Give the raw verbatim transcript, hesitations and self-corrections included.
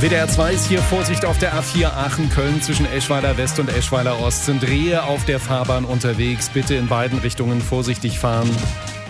W D R zwei ist hier Vorsicht auf der A vier Aachen-Köln zwischen Eschweiler West und Eschweiler Ost. Sind Rehe auf der Fahrbahn unterwegs. Bitte in beiden Richtungen vorsichtig fahren.